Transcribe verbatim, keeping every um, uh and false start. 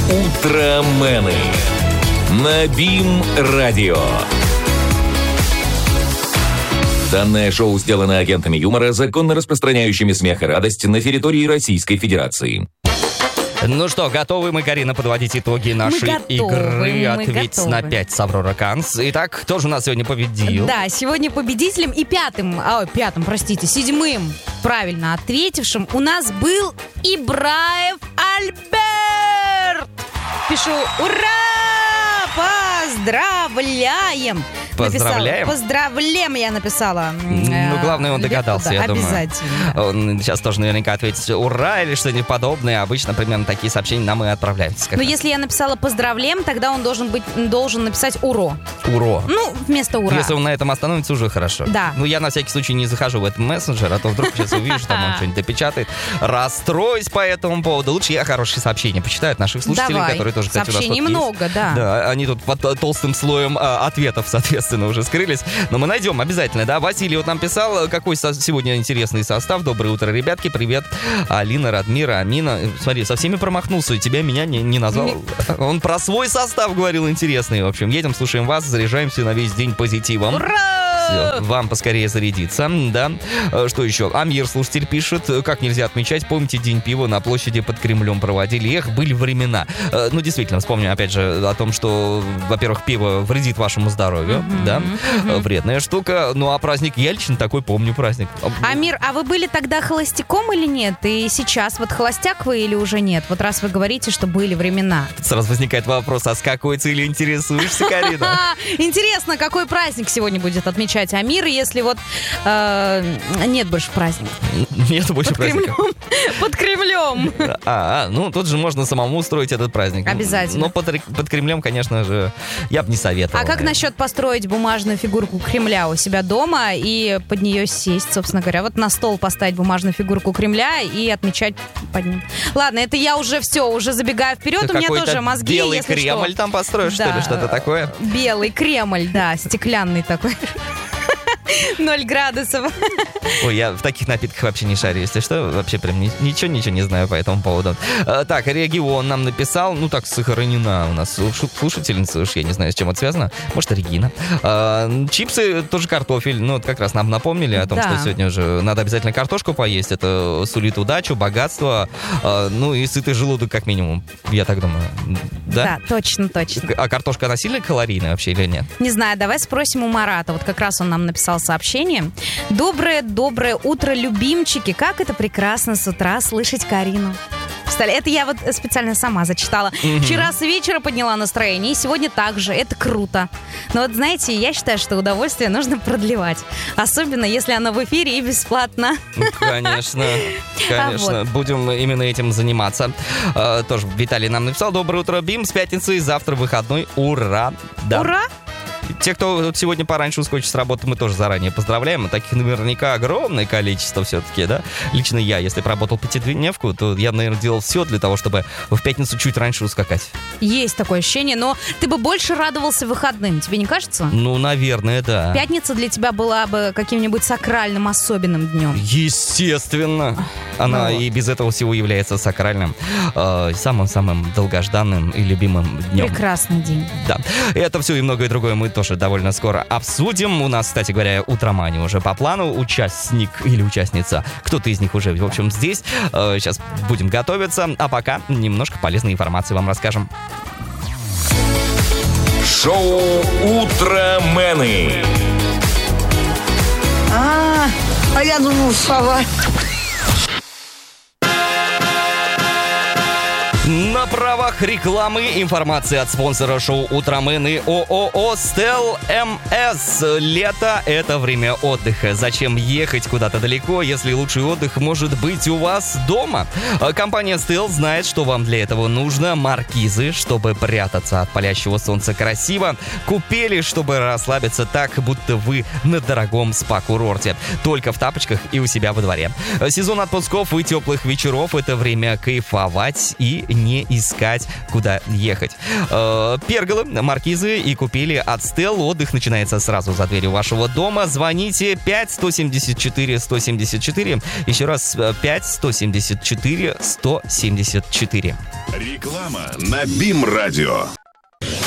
Утромены на БИМ-радио. Данное шоу сделано агентами юмора, законно распространяющими смех и радость на территории Российской Федерации. Ну что, готовы мы, Карина, подводить итоги нашей готовы, игры «Ответь готовы. на пять» с Аврора Канц. Итак, кто же у нас сегодня победил? Да, сегодня победителем и пятым, а, пятым, простите, седьмым правильно ответившим у нас был Ибраев Альберт. Пишу «Ура! Поздравляем!» Поздравляем? Написала. Поздравляем, я написала. Ну, главное, он догадался, да, я думаю. обязательно. Он сейчас тоже наверняка ответит «Ура!» или что-нибудь подобное. Обычно примерно такие сообщения нам и отправляются. Но если я написала «поздравляем», тогда он должен быть должен написать «уро». «Уро». Ну, вместо «ура». Если он на этом остановится, уже хорошо. Да. Ну, я на всякий случай не захожу в этот мессенджер, а то вдруг сейчас увижу, там он что-нибудь допечатает. Расстроюсь по этому поводу. Лучше я хорошие сообщения почитаю от наших слушателей, Давай. которые тоже, кстати, у нас Сообщений тут много, есть. да. Да, они тут под толстым слоем а, ответов, соответственно, уже скрылись. Но мы найдем обязательно, да. Василий вот нам писал, какой со- сегодня интересный состав. Доброе утро, ребятки, привет. Алина, Радмира, Амина. Смотри, со всеми промахнулся, и тебя, меня не, не назвал. Он про свой состав говорил интересный. В общем, едем, слушаем вас, заряжаемся на весь день позитивом. Ура! Все, вам поскорее зарядиться, да. Что еще? Амир, слушатель, пишет, как нельзя отмечать, помните, День пива на площади под Кремлем проводили. Эх, были времена. Ну, действительно, вспомню, опять же, о том, что, во-первых, пиво вредит вашему здоровью, mm-hmm, да, mm-hmm. вредная штука. Ну, а праздник, я лично такой помню праздник. Амир, а вы были тогда холостяком или нет? И сейчас вот холостяк вы или уже нет? Вот раз вы говорите, что были времена. Сразу возникает вопрос, а с какой целью интересуешься, Карина? Интересно, какой праздник сегодня будет отмечать Амир, если вот э, нет больше праздника? Нет больше праздника. Под Кремлем. А, ну тут же можно самому устроить этот праздник. Обязательно. Но под, под Кремлем, конечно же, я бы не советовал. А как насчет построить бумажную фигурку Кремля у себя дома и под нее сесть, собственно говоря? Вот на стол поставить бумажную фигурку Кремля и отмечать под ним. Ладно, это я уже все, уже забегаю вперед. Ты у меня тоже мозги, белый если Кремль что. там построишь, да, что ли, что-то такое? Белый Кремль, да, стеклянный такой. Ноль градусов. Ой, я в таких напитках вообще не шарю, если что. Вообще прям ни, ничего, ничего не знаю по этому поводу. А, так, Регион нам написал. Ну так, сохранена у нас слушательница. Уж я не знаю, с чем это связано. Может, Регина. А, чипсы, тоже картофель. Ну, вот как раз нам напомнили о том, да. что сегодня уже надо обязательно картошку поесть. Это сулит удачу, богатство. А, ну и сытый желудок, как минимум. Я так думаю. Да? Да, точно, точно. А картошка, она сильно калорийная вообще или нет? Не знаю, давай спросим у Марата. Вот как раз он нам написал сообщение. Доброе-доброе утро, любимчики. Как это прекрасно с утра слышать Карину. Это я вот специально сама зачитала. Mm-hmm. Вчера с вечера подняла настроение, и сегодня также. Это круто. Но вот знаете, я считаю, что удовольствие нужно продлевать. Особенно, если оно в эфире и бесплатно. Конечно, конечно. А вот. Будем именно этим заниматься. А, тоже Виталий нам написал. Доброе утро, БИМ. С пятницы, завтра выходной. Ура! Да. Ура! Те, кто сегодня пораньше ускочит с работы, мы тоже заранее поздравляем. Таких наверняка огромное количество все-таки, да. Лично я, если бы работал пятидневку, то я, наверное, делал все для того, чтобы в пятницу чуть раньше ускакать. Есть такое ощущение, но ты бы больше радовался выходным, тебе не кажется? Ну, наверное, да. Пятница для тебя была бы каким-нибудь сакральным, особенным днем. Естественно. Она ну, и без этого всего является сакральным, э, самым-самым долгожданным и любимым днем. Прекрасный день. Да. Это все и многое другое мы тоже довольно скоро обсудим. У нас, кстати говоря, утромания уже по плану. Участник или участница, кто-то из них уже, в общем, здесь. Э, сейчас будем готовиться. А пока немножко полезной информации вам расскажем. Шоу «Утромены». А, а я думал, сова. На правах рекламы информация от спонсора шоу «Утромены» ООО «Стел эм эс». Лето – это время отдыха. Зачем ехать куда-то далеко, если лучший отдых может быть у вас дома? Компания «Стел» знает, что вам для этого нужно. Маркизы, чтобы прятаться от палящего солнца красиво. Купели, чтобы расслабиться так, будто вы на дорогом спа-курорте. Только в тапочках и у себя во дворе. Сезон отпусков и теплых вечеров – это время кайфовать и не искать, куда ехать. Э, перголы, маркизы и купили от Стелл. Отдых начинается сразу за дверью вашего дома. Звоните пять сто семьдесят четыре сто семьдесят четыре. Еще раз, пять сто семьдесят четыре сто семьдесят четыре. Реклама на БИМ-радио.